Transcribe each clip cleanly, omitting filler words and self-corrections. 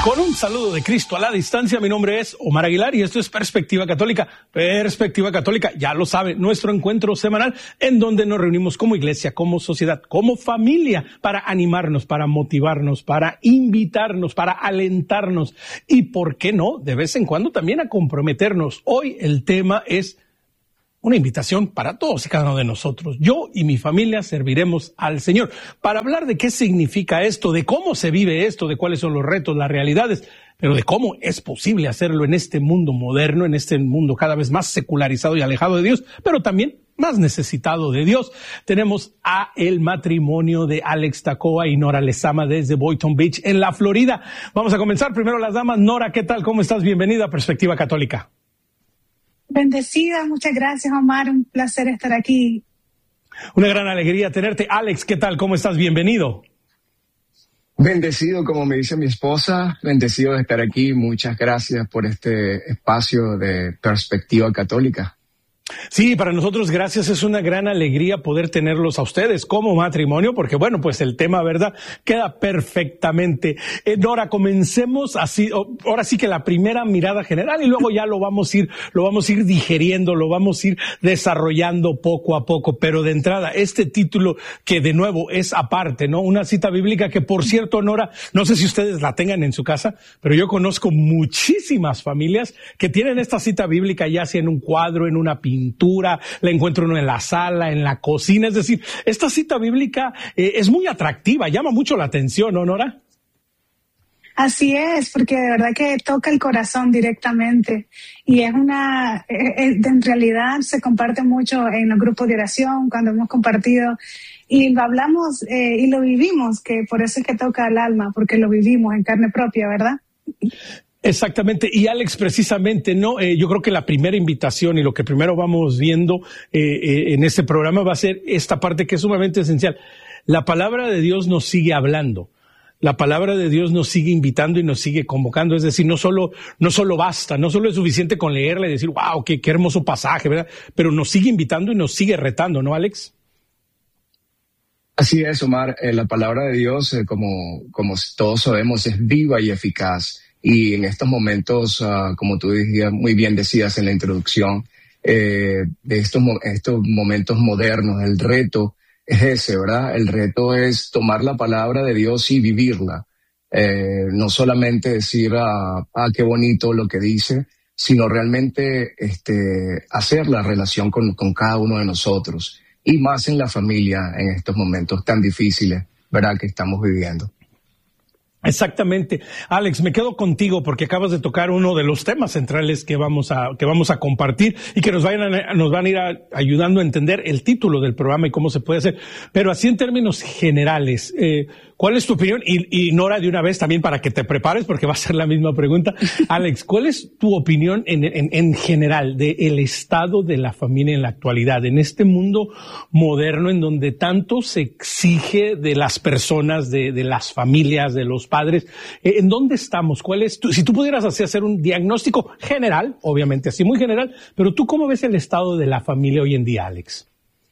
Con un saludo de Cristo a la distancia, mi nombre es Omar Aguilar y esto es Perspectiva Católica. Perspectiva Católica, ya lo sabe, nuestro encuentro semanal en donde nos reunimos como iglesia, como sociedad, como familia, para animarnos, para motivarnos, para invitarnos, para alentarnos y, ¿por qué no?, de vez en cuando también a comprometernos. Hoy el tema es una invitación para todos y cada uno de nosotros. Yo y mi familia serviremos al Señor. Para hablar de qué significa esto, de cómo se vive esto, de cuáles son los retos, las realidades, pero de cómo es posible hacerlo en este mundo moderno, en este mundo cada vez más secularizado y alejado de Dios, pero también más necesitado de Dios. Tenemos a el matrimonio de Alex Tacoa y Nora Lezama desde Boynton Beach, en la Florida. Vamos a comenzar primero las damas. Nora, ¿qué tal? ¿Cómo estás? Bienvenida a Perspectiva Católica. Bendecida, muchas gracias, Omar, un placer estar aquí. Una gran alegría tenerte. Alex, ¿qué tal? ¿Cómo estás? Bienvenido. Bendecido, como me dice mi esposa, bendecido de estar aquí. Muchas gracias por este espacio de Perspectiva Católica. Sí, para nosotros, gracias, es una gran alegría poder tenerlos a ustedes como matrimonio, porque bueno, pues el tema, ¿verdad?, queda perfectamente. Nora, comencemos así, ahora sí que la primera mirada general y luego ya lo vamos a ir digeriendo, lo vamos a ir desarrollando poco a poco, pero de entrada, este título que de nuevo es aparte, ¿no? Una cita bíblica que, por cierto, Nora, no sé si ustedes la tengan en su casa, pero yo conozco muchísimas familias que tienen esta cita bíblica ya sea en un cuadro, en una pintura, la encuentro uno en la sala, en la cocina. Es decir, esta cita bíblica es muy atractiva, llama mucho la atención, ¿no, Nora? Así es, porque de verdad que toca el corazón directamente y es en realidad se comparte mucho en los grupos de oración cuando hemos compartido y lo hablamos y lo vivimos, que por eso es que toca al alma, porque lo vivimos en carne propia, ¿verdad? Exactamente. Y Alex, precisamente, ¿no? Yo creo que la primera invitación y lo que primero vamos viendo en este programa va a ser esta parte que es sumamente esencial. La palabra de Dios nos sigue hablando. La palabra de Dios nos sigue invitando y nos sigue convocando. Es decir, no solo basta, no solo es suficiente con leerla y decir, wow, qué hermoso pasaje, ¿verdad? Pero nos sigue invitando y nos sigue retando, ¿no, Alex? Así es, Omar. La palabra de Dios, como todos sabemos, es viva y eficaz. Y en estos momentos, como tú muy bien decías en la introducción, de estos momentos modernos, el reto es ese, ¿verdad? El reto es tomar la palabra de Dios y vivirla. No solamente decir, qué bonito lo que dice, sino realmente hacer la relación con cada uno de nosotros. Y más en la familia, en estos momentos tan difíciles, ¿verdad?, que estamos viviendo. Exactamente. Alex, me quedo contigo porque acabas de tocar uno de los temas centrales que vamos a compartir y que nos van a ir ayudando a entender el título del programa y cómo se puede hacer. Pero así en términos generales, ¿cuál es tu opinión? Y Nora, de una vez también para que te prepares porque va a ser la misma pregunta. Alex, ¿cuál es tu opinión en general del estado de la familia en la actualidad, en este mundo moderno en donde tanto se exige de las personas, de las familias, de los padres? ¿En dónde estamos? Si tú pudieras hacer un diagnóstico general, obviamente así muy general, pero tú ¿cómo ves el estado de la familia hoy en día, Alex?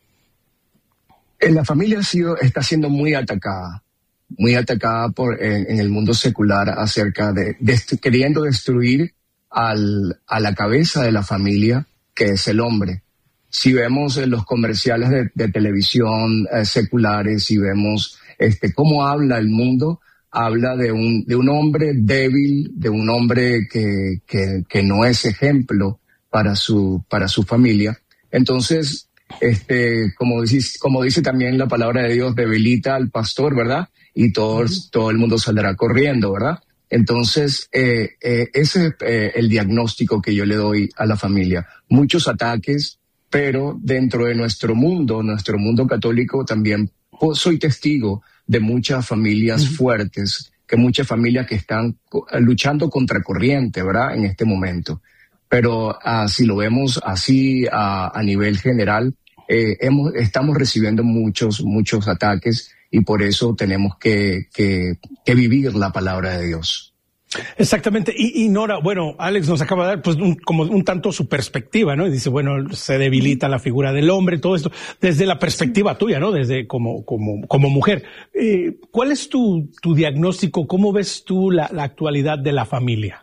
La familia está siendo muy atacada en el mundo secular acerca de queriendo destruir a la cabeza de la familia, que es el hombre. Si vemos los comerciales de televisión seculares, si vemos cómo habla el mundo, habla de un hombre débil, de un hombre que no es ejemplo para su familia. Entonces, como dice también la palabra de Dios, debilita al pastor, ¿verdad? Y todo el mundo saldrá corriendo, ¿verdad? Entonces, ese es el diagnóstico que yo le doy a la familia. Muchos ataques, pero dentro de nuestro mundo católico también soy testigo de muchas familias fuertes, muchas familias que están luchando contra corriente, ¿verdad?, en este momento. Pero si lo vemos así a nivel general, estamos recibiendo muchos ataques y por eso tenemos que vivir la palabra de Dios. Exactamente. Y Nora, bueno, Alex nos acaba de dar pues como un tanto su perspectiva, ¿no? Y dice, bueno, se debilita la figura del hombre, todo esto, desde la perspectiva tuya, ¿no? Desde como mujer. ¿Cuál es tu diagnóstico? ¿Cómo ves tú la actualidad de la familia?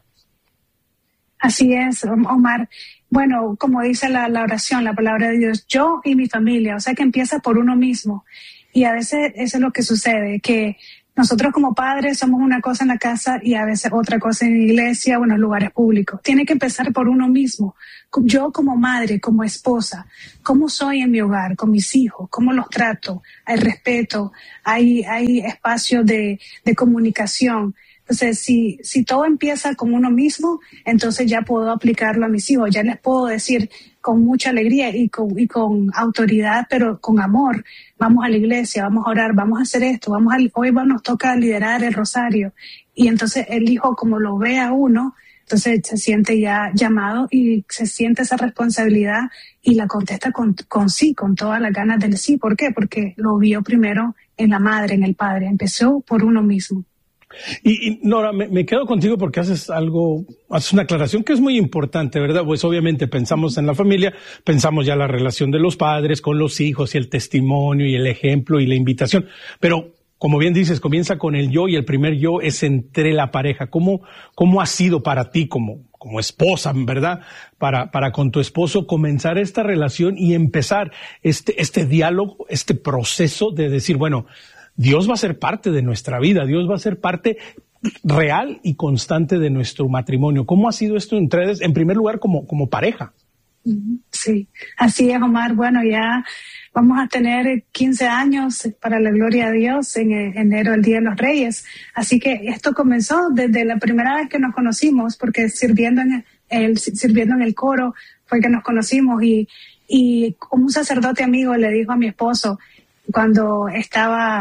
Así es, Omar. Bueno, como dice la oración, la palabra de Dios, yo y mi familia, o sea que empieza por uno mismo. Y a veces eso es lo que sucede, que nosotros como padres somos una cosa en la casa y a veces otra cosa en la iglesia o en los lugares públicos. Tiene que empezar por uno mismo. Yo como madre, como esposa, ¿cómo soy en mi hogar, con mis hijos? ¿Cómo los trato? Hay respeto, hay espacio de comunicación. Entonces, si todo empieza con uno mismo, entonces ya puedo aplicarlo a mis hijos. Ya les puedo decir con mucha alegría y con autoridad, pero con amor. Vamos a la iglesia, vamos a orar, vamos a hacer esto, hoy nos toca liderar el rosario. Y entonces el hijo, como lo ve a uno, entonces se siente ya llamado y se siente esa responsabilidad y la contesta con sí, con todas las ganas del sí. ¿Por qué? Porque lo vio primero en la madre, en el padre. Empezó por uno mismo. Y Nora, me quedo contigo porque haces una aclaración que es muy importante, ¿verdad? Pues obviamente pensamos en la familia, pensamos ya la relación de los padres con los hijos y el testimonio y el ejemplo y la invitación, pero como bien dices, comienza con el yo y el primer yo es entre la pareja. ¿Cómo ha sido para ti como esposa, verdad? Para con tu esposo comenzar esta relación y empezar este diálogo, este proceso de decir, bueno, Dios va a ser parte de nuestra vida, Dios va a ser parte real y constante de nuestro matrimonio. ¿Cómo ha sido esto en primer lugar como pareja? Sí, así es, Omar. Bueno, ya vamos a tener 15 años para la gloria de Dios en enero, el Día de los Reyes. Así que esto comenzó desde la primera vez que nos conocimos, porque sirviendo en el coro fue que nos conocimos y como un sacerdote amigo le dijo a mi esposo, cuando estaba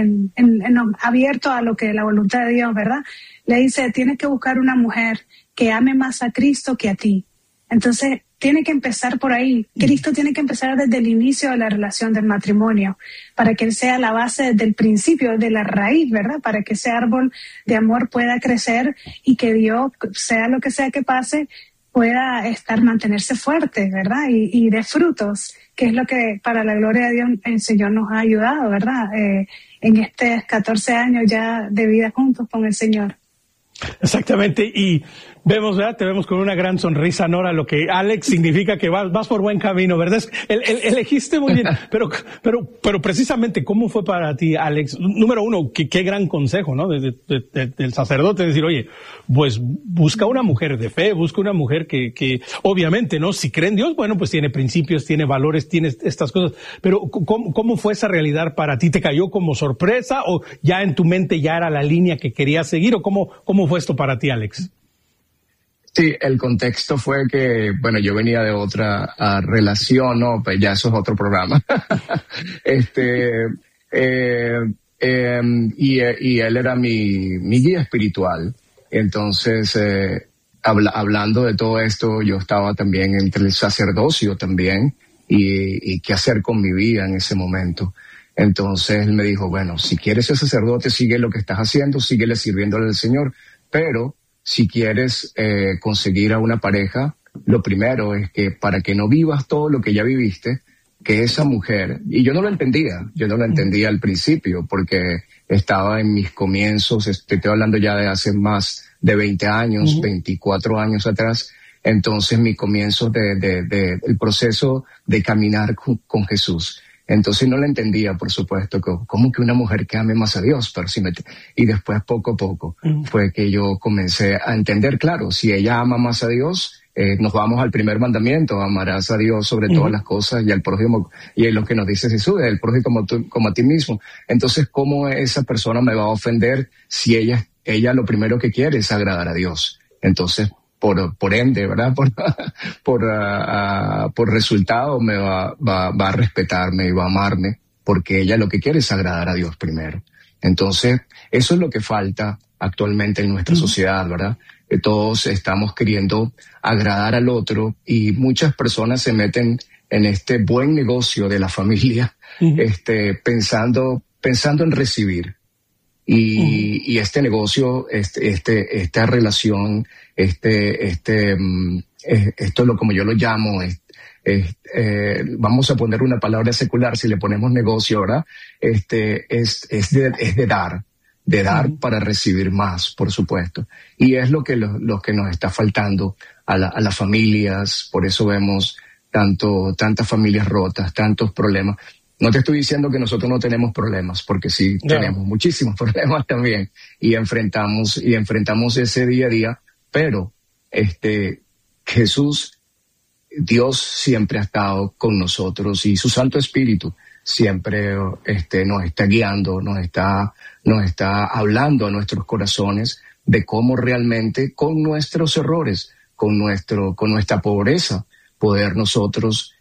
abierto a lo que la voluntad de Dios, ¿verdad? Le dice, tienes que buscar una mujer que ame más a Cristo que a ti. Entonces, tiene que empezar por ahí. Cristo tiene que empezar desde el inicio de la relación del matrimonio, para que Él sea la base desde el principio, de la raíz, ¿verdad? Para que ese árbol de amor pueda crecer y que Dios, sea lo que sea que pase, pueda mantenerse fuerte, ¿verdad? Y de frutos, que es lo que para la gloria de Dios el Señor nos ha ayudado, ¿verdad? En estos 14 años ya de vida juntos con el Señor. Exactamente, y vemos, ¿verdad? Te vemos con una gran sonrisa, Nora, lo que Alex significa que vas por buen camino, ¿verdad? Elegiste muy bien, pero precisamente, ¿cómo fue para ti, Alex? Número uno, qué gran consejo, ¿no? Del sacerdote, decir, oye, pues busca una mujer de fe, busca una mujer que obviamente, ¿no? Si cree en Dios, bueno, pues tiene principios, tiene valores, tiene estas cosas, pero ¿cómo fue esa realidad para ti? ¿Te cayó como sorpresa o ya en tu mente ya era la línea que querías seguir o cómo fue esto para ti, Alex? Sí, el contexto fue que, bueno, yo venía de otra relación, ¿no? Pues ya eso es otro programa. Y él era mi guía espiritual. Entonces, hablando de todo esto, yo estaba también entre el sacerdocio también y qué hacer con mi vida en ese momento. Entonces él me dijo, bueno, si quieres ser sacerdote, sigue lo que estás haciendo, síguele sirviéndole al Señor, pero si quieres conseguir a una pareja, lo primero es que para que no vivas todo lo que ya viviste, que esa mujer, y yo no lo entendía al principio, porque estaba en mis comienzos, estoy hablando ya de hace más de 20 años, 24 años atrás, entonces mi comienzo el proceso de caminar con Jesús. Entonces no la entendía, por supuesto, como que una mujer que ame más a Dios, pero y después poco a poco fue que yo comencé a entender, claro, si ella ama más a Dios, nos vamos al primer mandamiento, amarás a Dios sobre todas las cosas y al prójimo, y es lo que nos dice Jesús, el prójimo como a ti mismo. Entonces, ¿cómo esa persona me va a ofender si ella lo primero que quiere es agradar a Dios? Entonces, por ende, ¿verdad? Por resultado me va a respetarme y va a amarme, porque ella lo que quiere es agradar a Dios primero. Entonces, eso es lo que falta actualmente en nuestra sociedad, ¿verdad? Que todos estamos queriendo agradar al otro y muchas personas se meten en este buen negocio de la familia, pensando en recibir. Y este negocio, esta relación, esto como yo lo llamo, vamos a poner una palabra secular, si le ponemos negocio, ¿verdad? Es de dar para recibir más, por supuesto. Y es lo que nos está faltando a las familias. Por eso vemos tantas familias rotas, tantos problemas. No te estoy diciendo que nosotros no tenemos problemas, porque sí tenemos muchísimos problemas también y enfrentamos ese día a día, pero Jesús, Dios siempre ha estado con nosotros y su Santo Espíritu siempre nos está guiando, nos está hablando a nuestros corazones de cómo realmente con nuestros errores, con nuestra pobreza, poder nosotros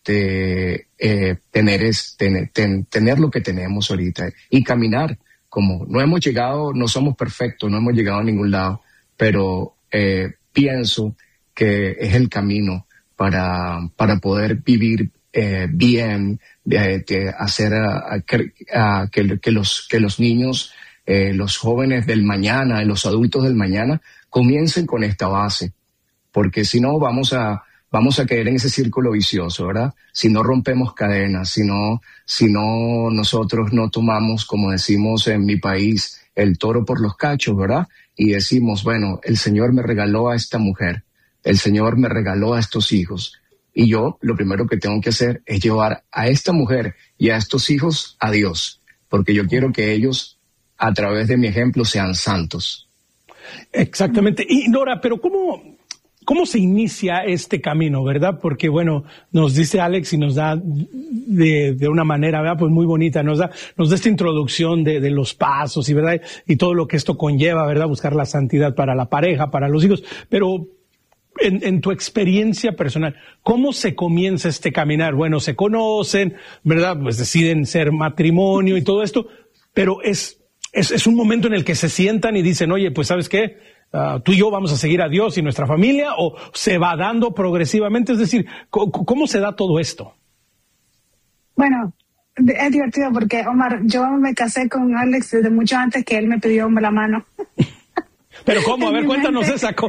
tener lo que tenemos ahorita y caminar como no hemos llegado, no somos perfectos, no hemos llegado a ningún lado, pero pienso que es el camino para poder vivir bien, de hacer que los niños, los jóvenes del mañana, los adultos del mañana comiencen con esta base, porque si no vamos a caer en ese círculo vicioso, ¿verdad? Si no rompemos cadenas, si no nosotros no tomamos, como decimos en mi país, el toro por los cachos, ¿verdad? Y decimos, bueno, el Señor me regaló a esta mujer, el Señor me regaló a estos hijos, y yo lo primero que tengo que hacer es llevar a esta mujer y a estos hijos a Dios, porque yo quiero que ellos, a través de mi ejemplo, sean santos. Exactamente. Y Nora, pero ¿cómo se inicia este camino, verdad? Porque, bueno, nos dice Alex y nos da de una manera, ¿verdad? Pues muy bonita, nos da esta introducción de los pasos y, ¿verdad? Y todo lo que esto conlleva, ¿verdad? Buscar la santidad para la pareja, para los hijos. Pero en tu experiencia personal, ¿cómo se comienza este caminar? Bueno, se conocen, ¿verdad? Pues deciden ser matrimonio y todo esto, pero es un momento en el que se sientan y dicen, oye, pues, ¿sabes qué? Tú y yo vamos a seguir a Dios y nuestra familia, o se va dando progresivamente, es decir, ¿cómo se da todo esto? Bueno, es divertido porque, Omar, yo me casé con Alex desde mucho antes que él me pidió la mano. Pero ¿cómo? A ver, cuéntanos esa. ¿Cómo?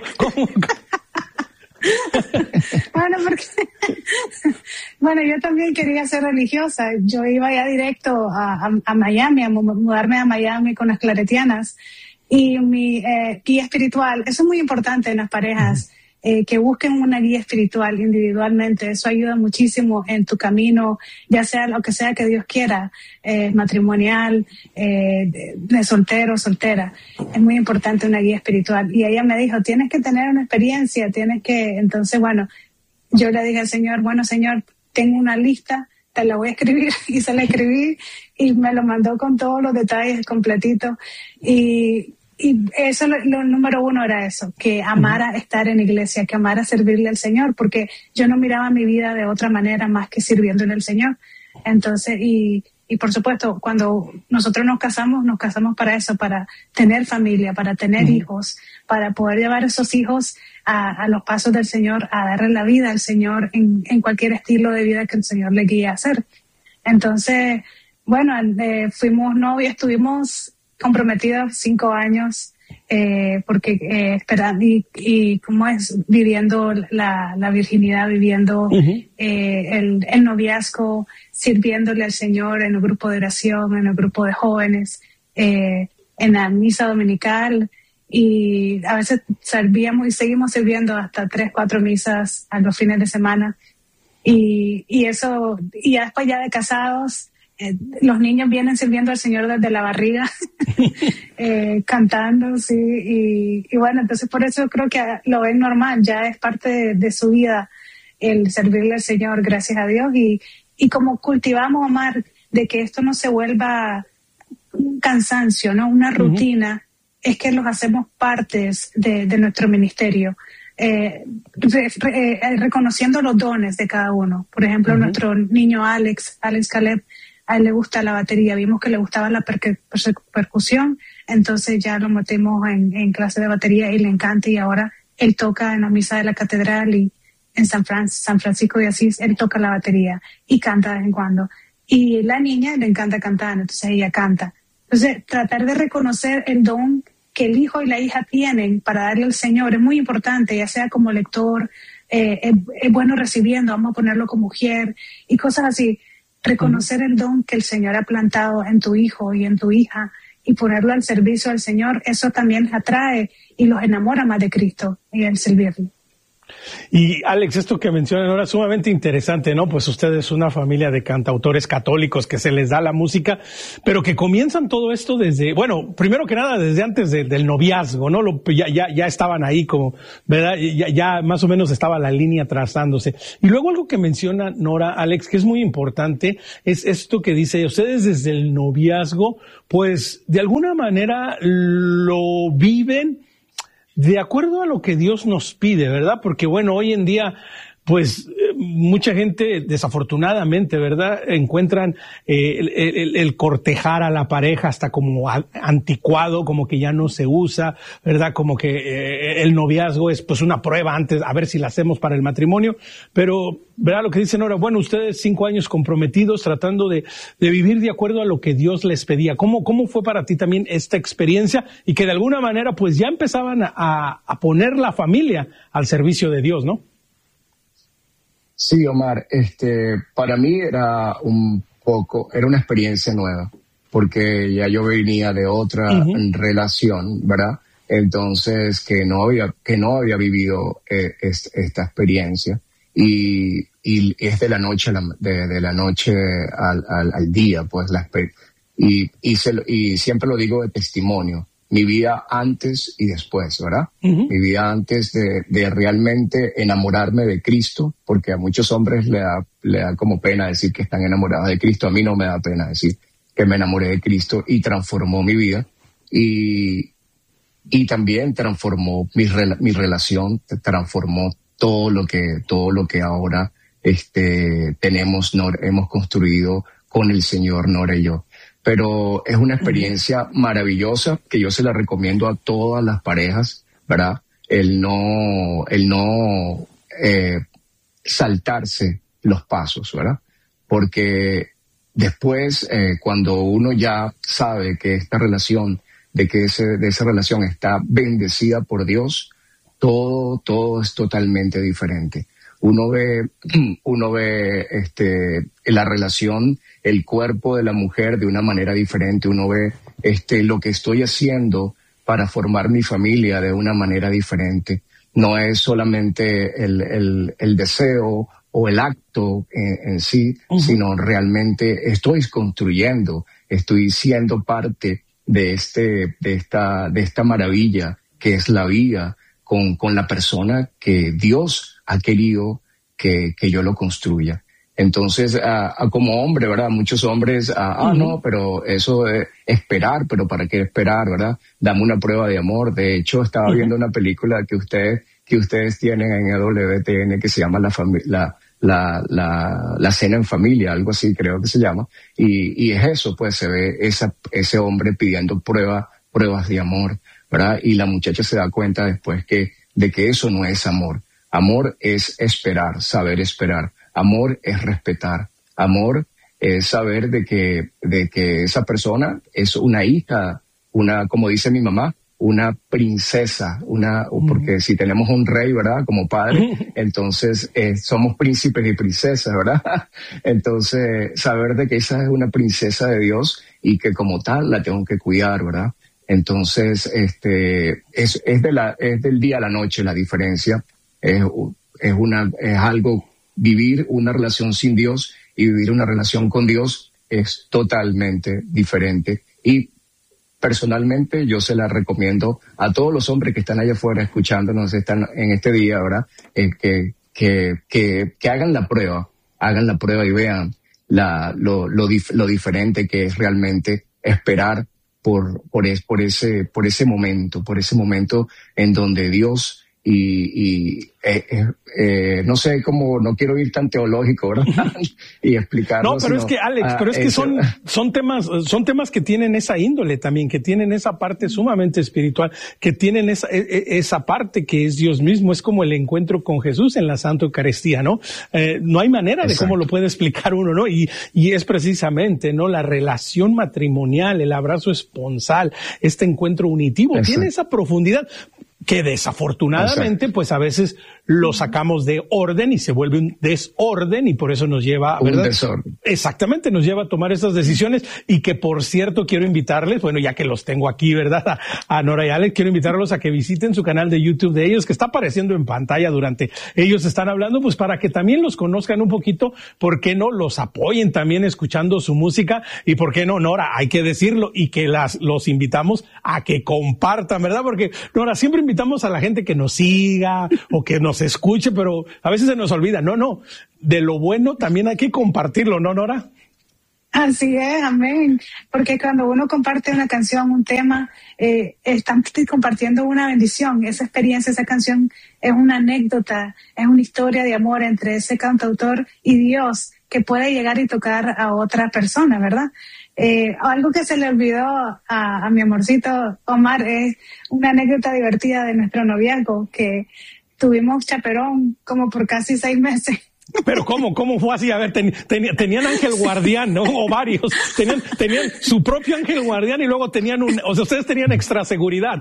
Bueno, yo también quería ser religiosa. Yo iba ya directo a Miami, a mudarme a Miami con las claretianas. Y mi guía espiritual, eso es muy importante en las parejas, que busquen una guía espiritual individualmente. Eso ayuda muchísimo en tu camino, ya sea lo que sea que Dios quiera, matrimonial, de soltero o soltera. Es muy importante una guía espiritual. Y ella me dijo, tienes que tener una experiencia, entonces, bueno, yo le dije al Señor, bueno, Señor, tengo una lista, te la voy a escribir, y se la escribí y me lo mandó con todos los detalles completito. Y eso, lo número uno era eso, que amara estar en iglesia, que amara servirle al Señor, porque yo no miraba mi vida de otra manera más que sirviéndole al Señor. Entonces, y por supuesto, cuando nosotros nos casamos para eso, para tener familia, para tener hijos, para poder llevar a esos hijos a los pasos del Señor, a darle la vida al Señor en cualquier estilo de vida que el Señor le guíe a hacer. Entonces, bueno, fuimos novios, estuvimos comprometidos 5 años, porque esperando y cómo es viviendo la virginidad, viviendo el noviazgo, sirviéndole al Señor en el grupo de oración, en el grupo de jóvenes, en la misa dominical, y a veces servíamos y seguimos sirviendo hasta 3-4 misas a los fines de semana, y eso, y ya después ya de casados, los niños vienen sirviendo al Señor desde la barriga, cantando, sí, y bueno, entonces por eso creo que lo ven normal, ya es parte de su vida el servirle al Señor, gracias a Dios, y como cultivamos, Omar, de que esto no se vuelva un cansancio, ¿no? Una rutina, es que los hacemos partes de nuestro ministerio, reconociendo los dones de cada uno. Por ejemplo, nuestro niño Alex Caleb, a él le gusta la batería, vimos que le gustaba la percusión, entonces ya lo metimos en clase de batería y le encanta, y ahora él toca en la misa de la catedral y en San Francisco de Asís, él toca la batería y canta de vez en cuando. Y la niña le encanta cantar, entonces ella canta. Entonces, tratar de reconocer el don que el hijo y la hija tienen para darle al Señor es muy importante, ya sea como lector, es bueno recibiendo, vamos a ponerlo como mujer y cosas así. Reconocer el don que el Señor ha plantado en tu hijo y en tu hija y ponerlo al servicio del Señor, eso también atrae y los enamora más de Cristo y el servirle. Y Alex, esto que mencionan ahora es sumamente interesante, ¿no? Pues ustedes una familia de cantautores católicos que se les da la música, pero que comienzan todo esto desde, bueno, primero que nada desde antes del noviazgo, ¿no? Ya estaban ahí como, ¿verdad? Ya más o menos estaba la línea trazándose. Y luego algo que menciona Nora, Alex, que es muy importante, es esto que dice, ustedes desde el noviazgo, pues de alguna manera lo viven de acuerdo a lo que Dios nos pide, ¿verdad? Porque bueno, hoy en día, pues mucha gente desafortunadamente, ¿verdad? Encuentran el cortejar a la pareja hasta como anticuado, como que ya no se usa, ¿verdad? Como que el noviazgo es pues una prueba antes, a ver si la hacemos para el matrimonio. Pero, ¿verdad? Lo que dicen ahora, bueno, ustedes 5 años comprometidos tratando de vivir de acuerdo a lo que Dios les pedía. ¿Cómo fue para ti también esta experiencia? Y que de alguna manera pues ya empezaban a poner la familia al servicio de Dios, ¿no? Sí, Omar, para mí era una experiencia nueva, porque ya yo venía de otra relación, ¿verdad? Entonces, que no había vivido esta experiencia, y es de la noche de la noche al día, pues y siempre lo digo de testimonio. Mi vida antes y después, ¿verdad? Mi vida antes de realmente enamorarme de Cristo, porque a muchos hombres le da como pena decir que están enamorados de Cristo. A mí no me da pena decir que me enamoré de Cristo y transformó mi vida. Y también transformó mi relación, transformó todo lo que ahora hemos construido con el Señor, Nora y yo. Pero es una experiencia maravillosa que yo se la recomiendo a todas las parejas, ¿verdad? El no saltarse los pasos, ¿verdad? Porque después, cuando uno ya sabe que esta relación, de esa relación está bendecida por Dios, todo es totalmente diferente. Uno ve la relación, el cuerpo de la mujer de una manera diferente. Uno ve lo que estoy haciendo para formar mi familia de una manera diferente. No es solamente el deseo o el acto en sí, sino realmente estoy construyendo, estoy siendo parte de esta maravilla que es la vida con la persona que Dios ha querido que yo lo construya. Entonces, como hombre, ¿verdad? Muchos hombres, no, pero eso es esperar, pero ¿para qué esperar, verdad? Dame una prueba de amor. De hecho, estaba viendo una película que ustedes tienen en EWTN que se llama La Cena en Familia, algo así creo que se llama. Y es eso, pues se ve ese hombre pidiendo pruebas de amor, ¿verdad? Y la muchacha se da cuenta después de que eso no es amor. Amor es esperar, saber esperar. Amor es respetar. Amor es saber de que esa persona es una hija, como dice mi mamá, una princesa, porque si tenemos un rey, ¿verdad? Como padre, entonces somos príncipes y princesas, ¿verdad? Entonces, saber de que esa es una princesa de Dios y que como tal la tengo que cuidar, ¿verdad? Entonces, es del día a la noche la diferencia. Es algo, vivir una relación sin Dios y vivir una relación con Dios es totalmente diferente. Y personalmente yo se la recomiendo a todos los hombres que están allá afuera escuchándonos en este día, ¿verdad? Que hagan la prueba y vean lo diferente que es realmente esperar por ese momento en donde Dios no sé cómo, no quiero ir tan teológico, ¿verdad? Y explicarlo. No, pero es que, Alex, son temas que tienen esa índole también, que tienen esa parte sumamente espiritual, que tienen esa parte que es Dios mismo, es como el encuentro con Jesús en la Santa Eucaristía, ¿no? No hay manera de cómo lo puede explicar uno, ¿no? Y es precisamente, ¿no? La relación matrimonial, el abrazo esponsal, este encuentro unitivo, tiene esa profundidad que desafortunadamente, pues a veces lo sacamos de orden y se vuelve un desorden y por eso nos lleva, ¿verdad? Un desorden. Exactamente, nos lleva a tomar esas decisiones y que, por cierto, quiero invitarles, bueno, ya que los tengo aquí, ¿verdad? A Nora y Alex, quiero invitarlos a que visiten su canal de YouTube de ellos, que está apareciendo en pantalla durante ellos están hablando, pues para que también los conozcan un poquito, ¿por qué no los apoyen también escuchando su música? Y ¿por qué no, Nora? Hay que decirlo y que los invitamos a que compartan, ¿verdad? Porque, Nora, siempre invitamos a la gente que nos siga o que nos escuche, pero a veces se nos olvida. No, de lo bueno también hay que compartirlo, ¿no, Nora? Así es, amén. Porque cuando uno comparte una canción, un tema, están compartiendo una bendición. Esa experiencia, esa canción es una anécdota, es una historia de amor entre ese cantautor y Dios que puede llegar y tocar a otra persona, ¿verdad? Algo que se le olvidó a mi amorcito Omar es una anécdota divertida de nuestro noviazgo, que tuvimos chaperón como por casi 6 meses. Pero ¿cómo fue así? A ver, tenían ángel guardián, ¿no? O varios. Tenían su propio ángel guardián y luego tenían o sea, ustedes tenían extra seguridad.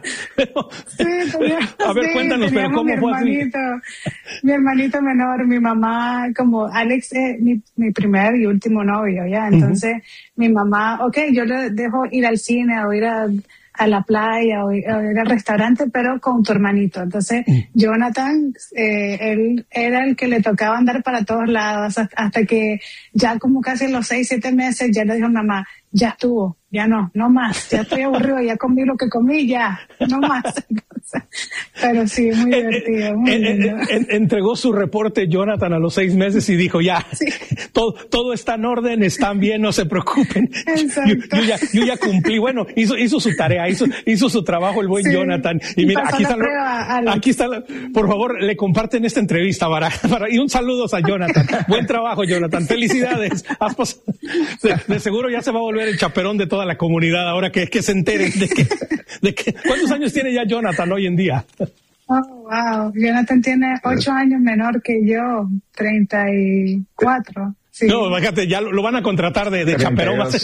A ver, cuéntanos, pero ¿cómo fue así? Mi hermanito menor, mi mamá, como Alex es mi primer y último novio, ¿ya? Entonces, mi mamá, yo le dejo ir al cine o ir a la playa o ir al restaurante, pero con tu hermanito. Entonces, Jonathan, él era el que le tocaba andar para todos lados hasta que ya como casi los 6-7 meses ya le dijo mamá, ya estuvo, ya no más, ya estoy aburrido, ya comí lo que comí, ya, no más. Pero sí, muy divertido, muy lindo. Entregó su reporte Jonathan a los 6 meses y dijo, ya, todo está en orden, están bien, no se preocupen. Yo ya cumplí. Bueno, hizo su tarea, hizo su trabajo el buen Jonathan. Y mira, aquí está, por favor, le comparten esta entrevista y un saludo a Jonathan. Buen trabajo, Jonathan. Felicidades. De seguro ya se va a volver el chaperón de toda la comunidad ahora que se enteren de que ¿cuántos años tiene ya Jonathan hoy en día? Oh, wow. Jonathan tiene 8 años menor que yo, 34. Sí. No, fíjate, ya lo van a contratar de chaperón. Va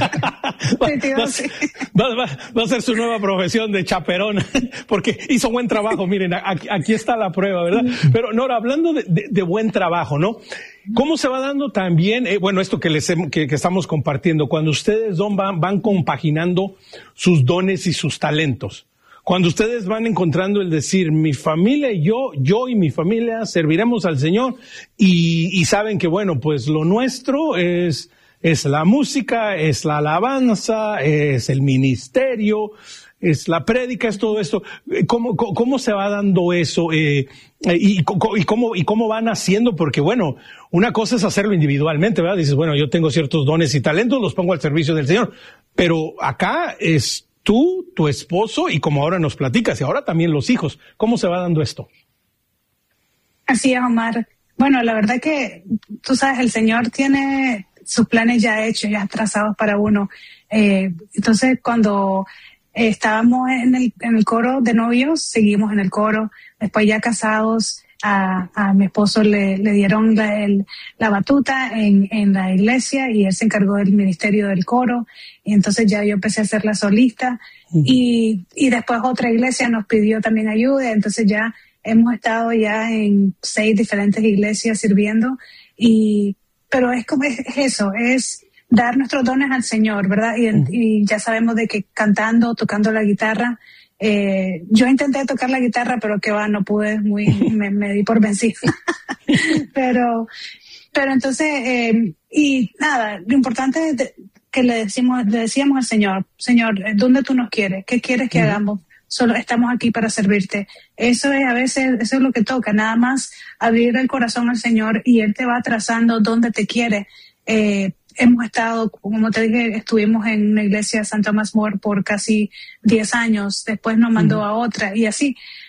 a ser su nueva profesión de chaperón, porque hizo buen trabajo. Miren, aquí está la prueba, ¿verdad? Pero Nora, hablando de buen trabajo, ¿no? ¿Cómo se va dando también, esto que estamos compartiendo, cuando ustedes van compaginando sus dones y sus talentos? Cuando ustedes van encontrando el decir, mi familia y yo y mi familia serviremos al Señor y saben que, bueno, pues lo nuestro es la música, es la alabanza, es el ministerio, es la prédica, es todo esto. ¿Cómo se va dando eso? Y cómo van haciendo, porque bueno, una cosa es hacerlo individualmente, ¿verdad? Dices, bueno, yo tengo ciertos dones y talentos, los pongo al servicio del Señor, pero acá es tú, tu esposo y como ahora nos platicas, y ahora también los hijos. ¿Cómo se va dando esto? Así es, Omar. Bueno, la verdad que tú sabes, el Señor tiene sus planes ya hechos, ya trazados para uno. Entonces, cuando estábamos en el coro de novios, seguimos en el coro. Después ya casados, a mi esposo le dieron la batuta en la iglesia y él se encargó del ministerio del coro. Y entonces ya yo empecé a ser la solista. Y después otra iglesia nos pidió también ayuda. Entonces ya hemos estado ya en 6 diferentes iglesias sirviendo. Pero es eso, es dar nuestros dones al Señor, ¿verdad? Y ya sabemos de que cantando, tocando la guitarra, yo intenté tocar la guitarra, pero que no pude, me di por vencida. pero entonces, y nada, lo importante es que le decíamos al Señor, ¿dónde tú nos quieres? ¿Qué quieres que hagamos? Solo estamos aquí para servirte. Eso es lo que toca, nada más abrir el corazón al Señor y Él te va trazando dónde te quiere. Hemos estado, como te dije, estuvimos en una iglesia, St. Thomas More, por casi 10 años. Después nos mandó a otra y así.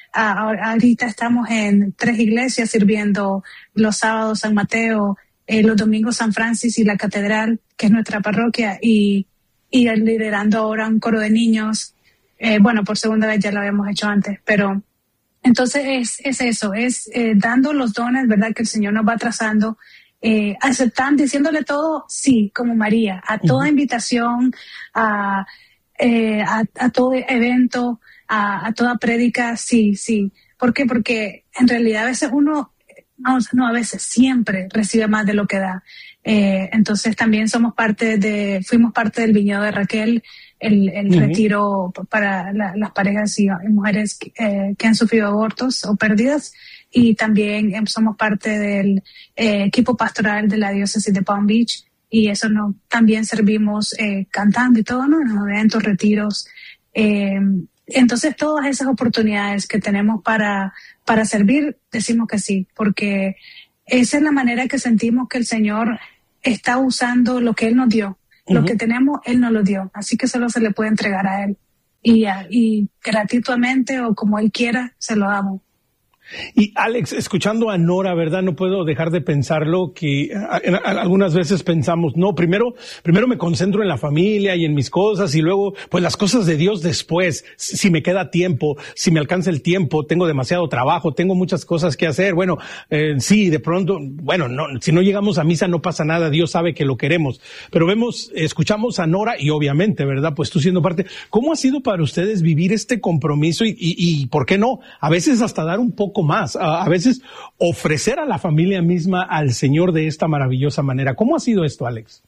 Ahorita estamos en 3 iglesias sirviendo los sábados San Mateo, los domingos San Francis y la Catedral, que es nuestra parroquia, y liderando ahora un coro de niños. Por segunda vez, ya lo habíamos hecho antes, pero entonces es eso, dando los dones, ¿verdad?, que el Señor nos va trazando, aceptando, diciéndole todo sí, como María, a toda invitación, a todo evento, a toda prédica, sí. ¿Por qué? Porque en realidad a veces a veces siempre recibe más de lo que da. Entonces también fuimos parte del viñedo de Raquel, el retiro para las parejas y mujeres que han sufrido abortos o pérdidas, y también somos parte del equipo pastoral de la diócesis de Palm Beach, y eso también servimos cantando y todo, ¿no?, en los eventos, retiros. Entonces todas esas oportunidades que tenemos para servir, decimos que sí, porque esa es la manera que sentimos que el Señor está usando lo que Él nos dio. Lo que tenemos, Él nos lo dio. Así que solo se le puede entregar a Él. Y gratuitamente o como Él quiera, se lo damos. Y Alex, escuchando a Nora, ¿verdad? No puedo dejar de pensarlo, que algunas veces pensamos, no, primero me concentro en la familia y en mis cosas, y luego, pues las cosas de Dios después, si me queda tiempo, si me alcanza el tiempo, tengo demasiado trabajo, tengo muchas cosas que hacer. Bueno, sí, de pronto, no, si no llegamos a misa no pasa nada, Dios sabe que lo queremos. Pero escuchamos a Nora y obviamente, ¿verdad? Pues tú siendo parte, ¿cómo ha sido para ustedes vivir este compromiso y por qué no? A veces hasta dar un poco más, a veces ofrecer a la familia misma al Señor de esta maravillosa manera. ¿Cómo ha sido esto, Alex?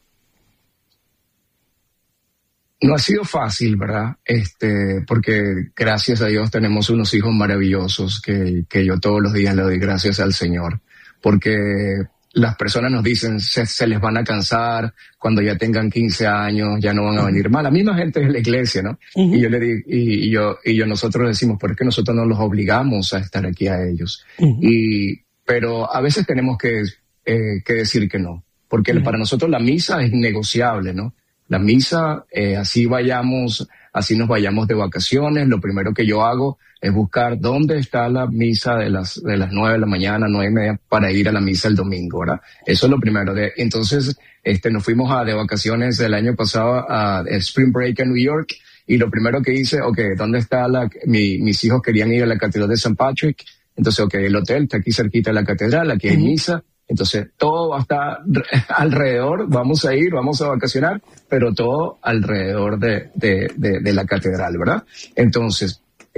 No ha sido fácil, ¿verdad? Porque gracias a Dios tenemos unos hijos maravillosos que yo todos los días le doy gracias al Señor, porque las personas nos dicen se les van a cansar cuando ya tengan 15 años, ya no van a venir más. La misma gente de la iglesia, ¿no? Y yo le digo, nosotros decimos, ¿por qué nosotros no los obligamos a estar aquí a ellos? Pero a veces tenemos que decir que no, porque para nosotros la misa es negociable, ¿no? La misa, así nos vayamos de vacaciones, lo primero que yo hago es buscar dónde está la misa de las 9 de la mañana, 9:30, para ir a la misa el domingo, ¿verdad? Eso es lo primero. Entonces, nos fuimos de vacaciones el año pasado a Spring Break en New York, y lo primero que hice, ¿dónde está mis hijos querían ir a la Catedral de St. Patrick? Entonces, el hotel está aquí cerquita de la catedral, aquí hay misa. Entonces, todo va a estar alrededor, vamos a vacacionar, pero todo alrededor de la catedral, ¿verdad? Entonces,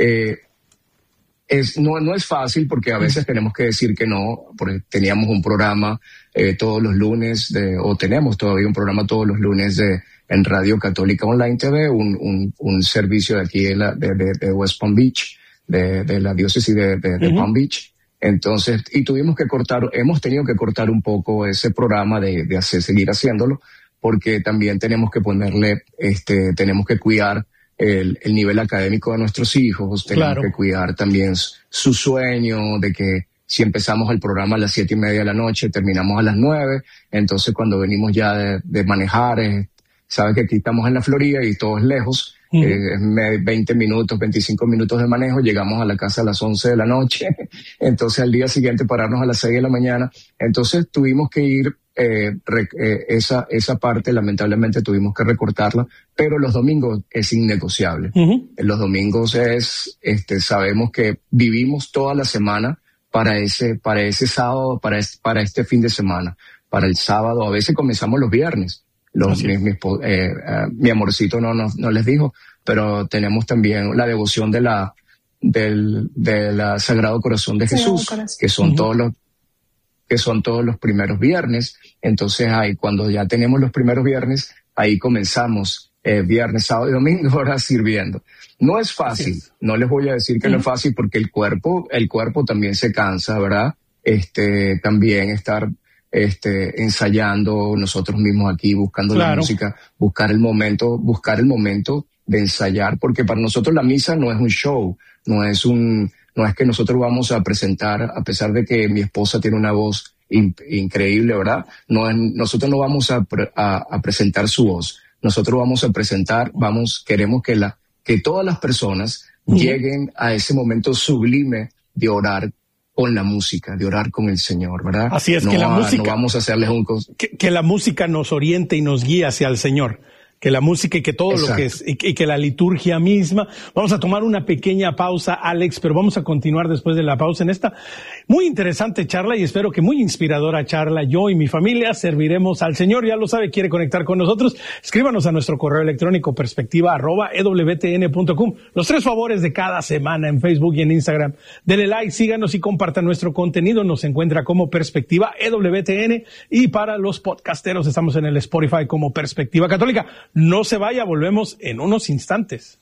no es fácil, porque a veces tenemos que decir que no, porque teníamos un programa todos los lunes, o tenemos todavía un programa todos los lunes en Radio Católica Online TV, un servicio de aquí de West Palm Beach, de la diócesis de Palm Beach. Entonces, hemos tenido que cortar un poco ese programa de seguir haciéndolo, porque también tenemos que tenemos que cuidar el nivel académico de nuestros hijos, tenemos que cuidar también su sueño, de que si empezamos el programa a las 7:30 de la noche, terminamos a las 9, entonces cuando venimos ya de manejar, sabes que aquí estamos en la Florida y todo es lejos, 20 minutos, 25 minutos de manejo, llegamos a la casa a las 11 de la noche, entonces al día siguiente pararnos a las 6 de la mañana, entonces tuvimos que ir, esa parte lamentablemente tuvimos que recortarla, pero los domingos es innegociable. Los domingos sabemos que vivimos toda la semana para ese sábado, para este fin de semana, para el sábado. A veces comenzamos los viernes. Mi amorcito no les dijo, pero tenemos también la devoción del Sagrado Corazón de Jesús, que son todos los primeros viernes. Entonces cuando ya tenemos los primeros viernes, ahí comenzamos viernes, sábado y domingo, ahora sirviendo. No es fácil, no les voy a decir que no es fácil, porque el cuerpo también se cansa, ¿verdad? También estar ensayando nosotros mismos aquí, buscando la música, buscar el momento de ensayar, porque para nosotros la misa no es un show, no es que nosotros vamos a presentar, a pesar de que mi esposa tiene una voz increíble, ¿verdad? Nosotros no vamos a presentar su voz, nosotros vamos a presentar, queremos que todas las personas lleguen a ese momento sublime de orar con la música, de orar con el Señor, ¿verdad? Así es, no que la música, no vamos a hacerles un... que la música nos oriente y nos guíe hacia el Señor. Que la música y que todo Exacto. Lo que es, y que la liturgia misma. Vamos a tomar una pequeña pausa, Alex, pero vamos a continuar después de la pausa en esta muy interesante charla y espero que muy inspiradora charla. Yo y mi familia serviremos al Señor. Ya lo sabe, quiere conectar con nosotros. Escríbanos a nuestro correo electrónico perspectiva@ewtn.com. Los 3 favores de cada semana en Facebook y en Instagram. Dele like, síganos y compartan nuestro contenido. Nos encuentra como Perspectiva EWTN y para los podcasteros estamos en el Spotify como Perspectiva Católica. No se vaya, volvemos en unos instantes.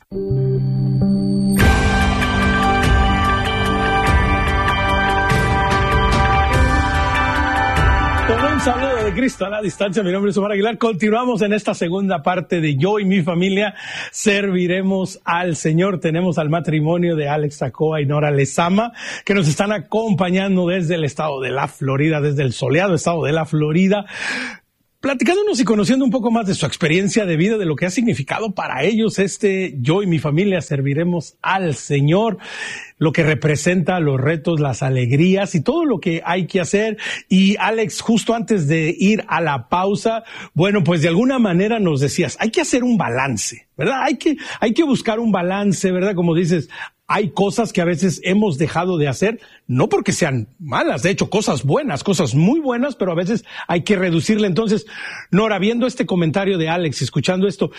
Con un saludo de Cristo a la distancia, mi nombre es Omar Aguilar. Continuamos en esta segunda parte de Yo y mi familia serviremos al Señor. Tenemos al matrimonio de Alex Tacoa y Nora Lezama, que nos están acompañando desde el estado de la Florida, desde el soleado estado de la Florida, platicándonos y conociendo un poco más de su experiencia de vida, de lo que ha significado para ellos Yo y mi familia serviremos al Señor, lo que representa, los retos, las alegrías y todo lo que hay que hacer. Y Alex, justo antes de ir a la pausa, bueno, pues de alguna manera nos decías, hay que hacer un balance, ¿verdad? Hay que buscar un balance, ¿verdad? Como dices, hay cosas que a veces hemos dejado de hacer, no porque sean malas, de hecho, cosas buenas, cosas muy buenas, pero a veces hay que reducirle. Entonces, Nora, viendo este comentario de Alex, escuchando esto,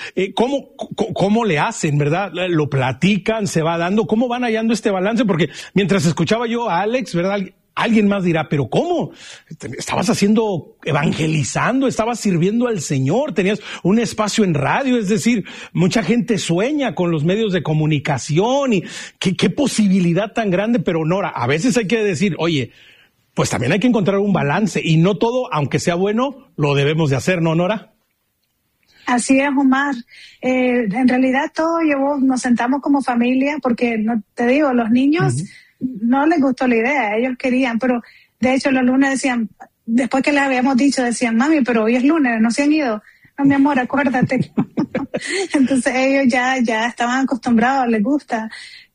¿cómo le hacen, verdad? ¿Lo platican? ¿Se va dando? ¿Cómo van hallando este balance? Porque mientras escuchaba yo a Alex, ¿verdad? Alguien más dirá, ¿pero cómo? Estabas evangelizando, estabas sirviendo al Señor, tenías un espacio en radio, es decir, mucha gente sueña con los medios de comunicación y qué posibilidad tan grande, pero Nora, a veces hay que decir, oye, pues también hay que encontrar un balance y no todo, aunque sea bueno, lo debemos de hacer, ¿no, Nora? Así es, Omar. En realidad nos sentamos como familia porque, no te digo, los niños no les gustó la idea, ellos querían, pero de hecho los lunes decían, después que les habíamos dicho, decían, mami, pero hoy es lunes, no se han ido. No, mi amor, acuérdate. Entonces ellos ya estaban acostumbrados, les gusta,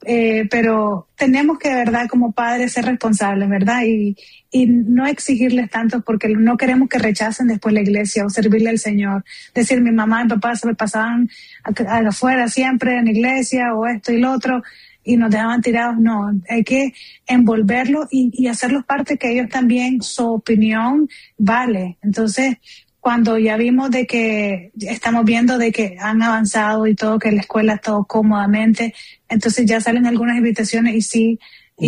pero tenemos que de verdad como padres ser responsables, ¿verdad? Y no exigirles tanto porque no queremos que rechacen después la iglesia o servirle al Señor. Decir, mi mamá y mi papá se me pasaban afuera siempre en la iglesia o esto y lo otro y nos dejaban tirados. No, hay que envolverlos y hacerlos parte que ellos también, su opinión vale. Entonces, cuando ya vimos de que estamos viendo de que han avanzado y todo, que la escuela está todo cómodamente, entonces ya salen algunas invitaciones y sí,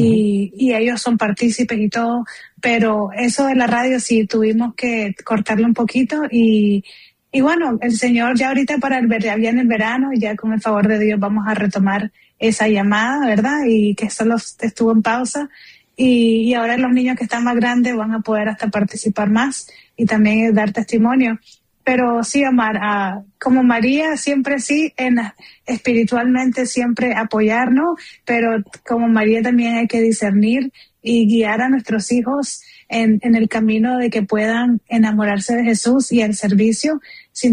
y ellos son partícipes y todo, pero eso de la radio sí tuvimos que cortarlo un poquito y bueno, el Señor ya ahorita ya viene el verano y ya con el favor de Dios vamos a retomar esa llamada, ¿verdad? Y que solo estuvo en pausa y ahora los niños que están más grandes van a poder hasta participar más y también dar testimonio. Pero sí, Omar, como María, siempre sí, espiritualmente siempre apoyarnos, pero como María también hay que discernir y guiar a nuestros hijos en el camino de que puedan enamorarse de Jesús y el servicio sin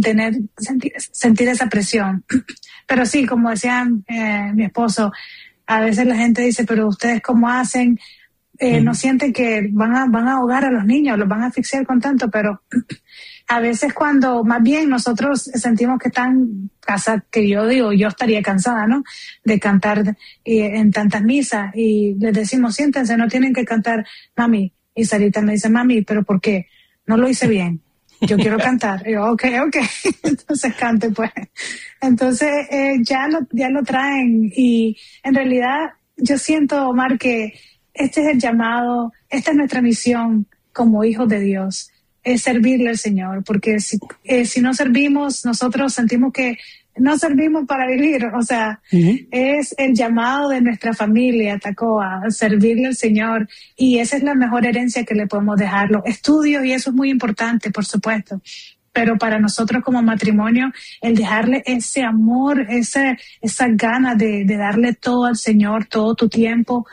sentir esa presión. Pero sí, como decía mi esposo, a veces la gente dice, pero ¿ustedes cómo hacen? No sienten que van a ahogar a los niños, los van a asfixiar con tanto, pero a veces cuando más bien nosotros sentimos que están cansados, que yo estaría cansada, ¿no? De cantar en tantas misas y les decimos, siéntense, no tienen que cantar, mami. Y Sarita me dice, mami, ¿pero por qué? No lo hice bien. Yo quiero cantar. Y yo, ok. Entonces cante, pues. Entonces ya lo traen y en realidad yo siento, Omar, que este es el llamado, esta es nuestra misión como hijos de Dios, es servirle al Señor, porque si no servimos, nosotros sentimos que no servimos para vivir, o sea, es el llamado de nuestra familia, Tacoa, a servirle al Señor, y esa es la mejor herencia que le podemos dejar, los estudios, y eso es muy importante, por supuesto, pero para nosotros como matrimonio, el dejarle ese amor, esa gana de darle todo al Señor, todo tu tiempo,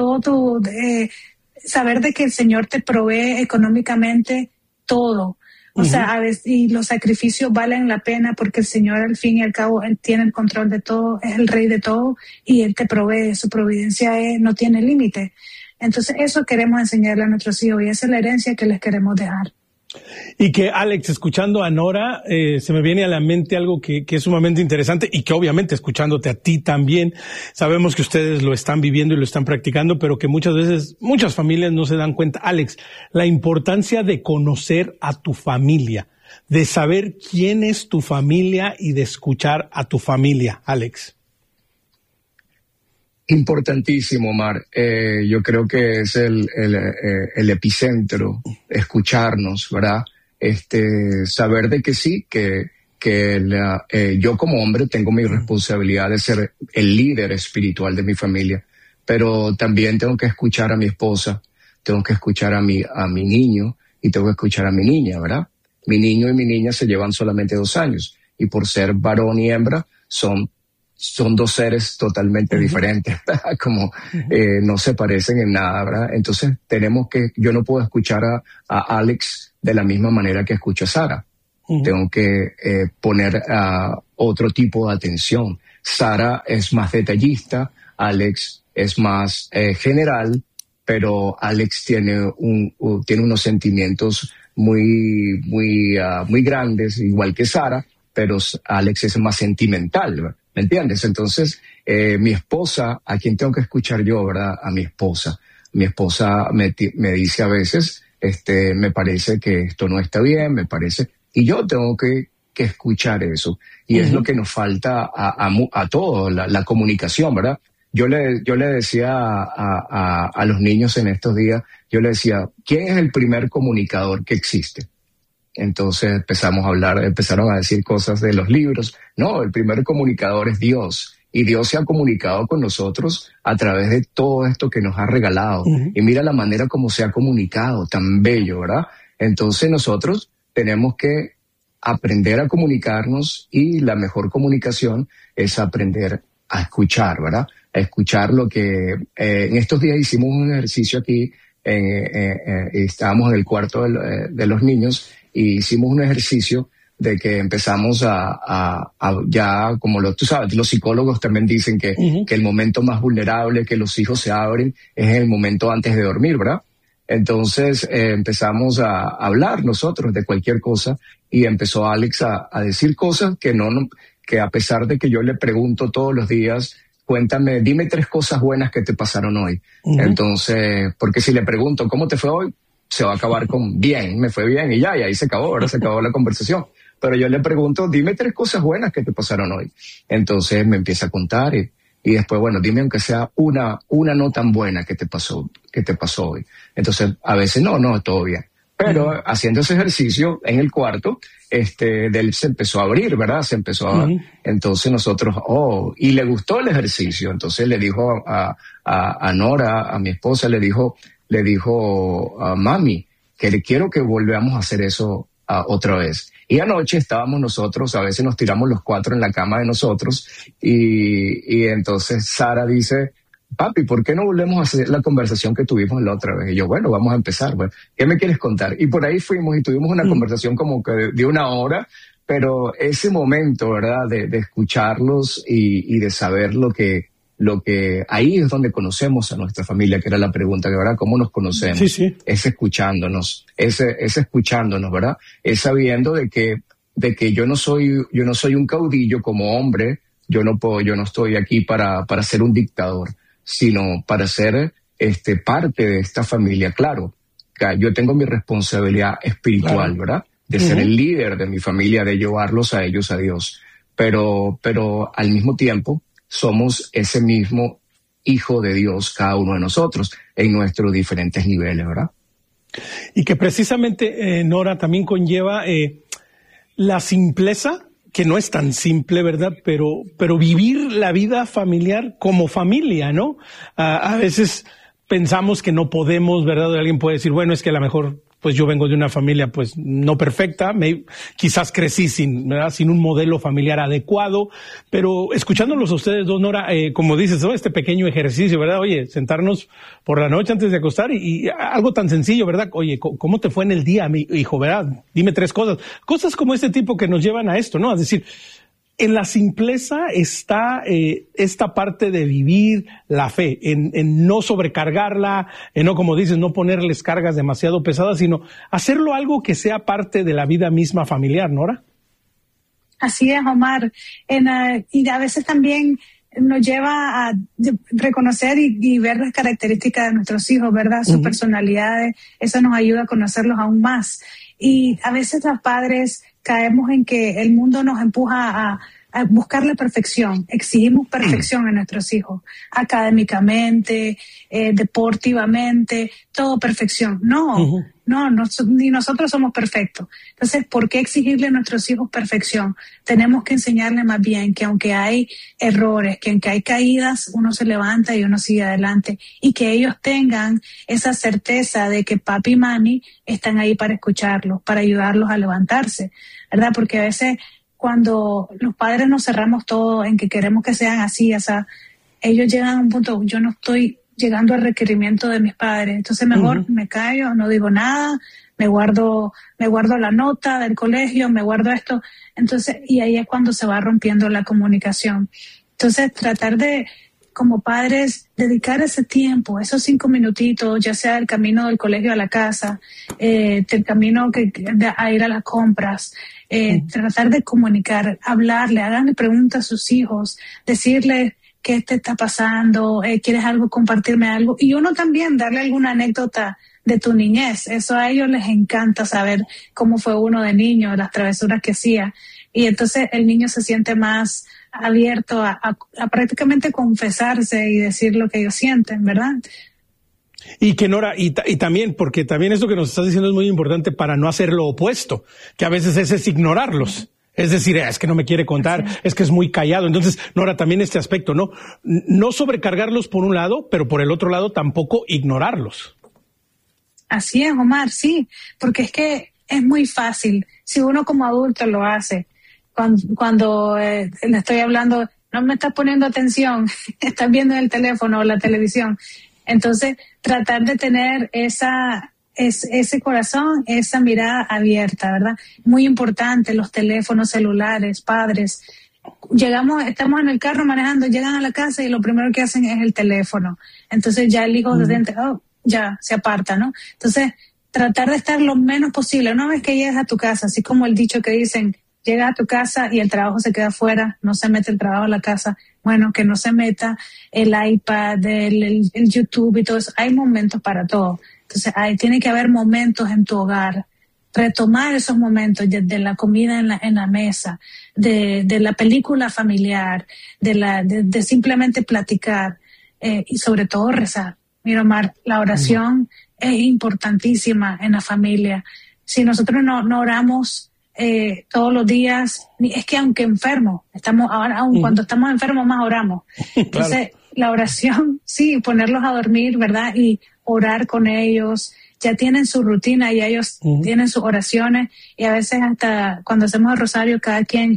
saber de que el Señor te provee económicamente todo, O sea, a veces, y los sacrificios valen la pena porque el Señor, al fin y al cabo, Él tiene el control de todo, es el Rey de todo y Él te provee. Su providencia no tiene límite. Entonces, eso queremos enseñarle a nuestros hijos y esa es la herencia que les queremos dejar. Y que, Alex, escuchando a Nora, se me viene a la mente algo que es sumamente interesante y que obviamente escuchándote a ti también, sabemos que ustedes lo están viviendo y lo están practicando, pero que muchas veces, muchas familias no se dan cuenta. Alex, la importancia de conocer a tu familia, de saber quién es tu familia y de escuchar a tu familia, Alex. Importantísimo, Omar. Yo creo que es el epicentro, escucharnos, ¿verdad? Saber de que sí, yo como hombre tengo mi responsabilidad de ser el líder espiritual de mi familia, pero también tengo que escuchar a mi esposa, tengo que escuchar a mi niño y tengo que escuchar a mi niña, ¿verdad? Mi niño y mi niña se llevan solamente 2 años y por ser varón y hembra son 2 seres totalmente diferentes, como no se parecen en nada, ¿verdad? Entonces yo no puedo escuchar a Alex de la misma manera que escucho a Sara. Tengo que poner otro tipo de atención. Sara es más detallista, Alex es más general, pero Alex tiene unos sentimientos muy grandes, igual que Sara, pero Alex es más sentimental, ¿verdad? ¿Me entiendes? Entonces, mi esposa, a quien tengo que escuchar yo, ¿verdad? A mi esposa. Mi esposa me dice a veces, me parece que esto no está bien, me parece, y yo tengo que escuchar eso. Y es lo que nos falta a todos, la comunicación, ¿verdad? Yo le decía a los niños en estos días, yo le decía, ¿quién es el primer comunicador que existe? Entonces empezaron a decir cosas de los libros. No, el primer comunicador es Dios. Y Dios se ha comunicado con nosotros a través de todo esto que nos ha regalado. Y mira la manera como se ha comunicado, tan bello, ¿verdad? Entonces nosotros tenemos que aprender a comunicarnos y la mejor comunicación es aprender a escuchar, ¿verdad? A escuchar lo que... en estos días hicimos un ejercicio aquí, estábamos en el cuarto de los niños y hicimos un ejercicio de que empezamos a ya, como tú sabes, los psicólogos también dicen que el momento más vulnerable que los hijos se abren es el momento antes de dormir, ¿verdad? Entonces empezamos a hablar nosotros de cualquier cosa y empezó Alex a decir cosas que a pesar de que yo le pregunto todos los días, dime 3 cosas buenas que te pasaron hoy. Entonces, porque si le pregunto, ¿cómo te fue hoy? Se va a acabar con bien, me fue bien y ahí se acabó, ahora se acabó la conversación. Pero yo le pregunto, dime 3 cosas buenas que te pasaron hoy. Entonces me empieza a contar y después, bueno, dime aunque sea una no tan buena que te pasó hoy. Entonces, a veces no, todo bien. Pero haciendo ese ejercicio en el cuarto, de él se empezó a abrir, ¿verdad? Entonces nosotros, y le gustó el ejercicio. Entonces le dijo a Nora, a mi esposa, le dijo, mami, que quiero que volvamos a hacer eso otra vez. Y anoche estábamos nosotros, a veces nos tiramos los 4 en la cama de nosotros, y entonces Sara dice, papi, ¿por qué no volvemos a hacer la conversación que tuvimos la otra vez? Y yo, bueno, vamos a empezar. Bueno, ¿qué me quieres contar? Y por ahí fuimos y tuvimos una conversación como que de 1 hora, pero ese momento, ¿verdad? De escucharlos y de saber lo que ahí es donde conocemos a nuestra familia, que era la pregunta, ¿verdad? ¿Cómo nos conocemos? Sí. Es escuchándonos, ¿verdad? Es sabiendo de que yo no soy un caudillo como hombre, yo no estoy aquí para ser un dictador, sino para ser parte de esta familia. Claro, yo tengo mi responsabilidad espiritual, ¿verdad? De ser el líder de mi familia, de llevarlos a ellos a Dios. Pero al mismo tiempo somos ese mismo hijo de Dios, cada uno de nosotros, en nuestros diferentes niveles, ¿verdad? Y que precisamente, Nora, también conlleva la simpleza, que no es tan simple, ¿verdad? Pero vivir la vida familiar como familia, ¿no? A veces pensamos que no podemos, ¿verdad? Alguien puede decir, bueno, es que a lo mejor pues yo vengo de una familia pues no perfecta, quizás crecí sin un modelo familiar adecuado, pero escuchándolos a ustedes dos, Nora, como dices, ¿no? Este pequeño ejercicio, ¿verdad? Oye, sentarnos por la noche antes de acostar y algo tan sencillo, ¿verdad? Oye, ¿cómo te fue en el día, mi hijo, verdad? Dime 3 cosas. Cosas como este tipo que nos llevan a esto, ¿no? Es decir, en la simpleza está esta parte de vivir la fe, en no sobrecargarla, en no, como dices, no ponerles cargas demasiado pesadas, sino hacerlo algo que sea parte de la vida misma familiar, ¿Nora? Así es, Omar. Y a veces también nos lleva a reconocer y ver las características de nuestros hijos, ¿verdad? Sus personalidades, eso nos ayuda a conocerlos aún más. Y a veces los padres caemos en que el mundo nos empuja a buscar la perfección. Exigimos perfección a nuestros hijos, académicamente, deportivamente, todo perfección. No, ni nosotros somos perfectos. Entonces, ¿por qué exigirle a nuestros hijos perfección? Tenemos que enseñarles más bien que aunque hay errores, que aunque hay caídas, uno se levanta y uno sigue adelante, y que ellos tengan esa certeza de que papi y mami están ahí para escucharlos, para ayudarlos a levantarse, ¿verdad? Porque a veces cuando los padres nos cerramos todo en que queremos que sean así, o sea, ellos llegan a un punto, yo no estoy llegando al requerimiento de mis padres, entonces mejor me callo, no digo nada, me guardo la nota del colegio, me guardo esto, entonces, y ahí es cuando se va rompiendo la comunicación. Entonces, tratar de, como padres, dedicar ese tiempo, esos 5 minutitos, ya sea el camino del colegio a la casa, el camino a ir a las compras, tratar de comunicar, hablarle, haganle preguntas a sus hijos, decirles qué te está pasando, quieres algo, compartirme algo, y uno también darle alguna anécdota de tu niñez. Eso a ellos les encanta saber cómo fue uno de niño, las travesuras que hacía, y entonces el niño se siente más abierto a prácticamente confesarse y decir lo que ellos sienten, ¿verdad? Y que Nora, y también, porque también esto que nos estás diciendo es muy importante para no hacer lo opuesto, que a veces es ignorarlos. Es decir, es que no me quiere contar, sí, es que es muy callado. Entonces, Nora, también este aspecto, ¿no? No sobrecargarlos por un lado, pero por el otro lado tampoco ignorarlos. Así es, Omar, sí, porque es que es muy fácil. Si uno como adulto lo hace, cuando le estoy hablando, no me estás poniendo atención, estás viendo el teléfono o la televisión. Entonces, tratar de tener ese corazón, esa mirada abierta, ¿verdad? Muy importante, los teléfonos celulares, padres. Estamos en el carro manejando, llegan a la casa y lo primero que hacen es el teléfono. Entonces ya el hijo se siente, ya se aparta, ¿no? Entonces, tratar de estar lo menos posible. Una vez que llegues a tu casa, así como el dicho que dicen, llega a tu casa y el trabajo se queda afuera, no se mete el trabajo a la casa. Bueno, que no se meta el iPad, el YouTube y todo eso. Hay momentos para todo. Entonces, tiene que haber momentos en tu hogar. Retomar esos momentos de la comida en la mesa, de la película familiar, de simplemente platicar, y sobre todo rezar. Mira, Omar, la oración es importantísima en la familia. Si nosotros no oramos todos los días, es que aunque enfermos, cuando estamos enfermos más oramos. Entonces, claro, la oración, sí, ponerlos a dormir, ¿verdad? Y orar con ellos. Ya tienen su rutina y ellos tienen sus oraciones, y a veces hasta cuando hacemos el rosario, cada quien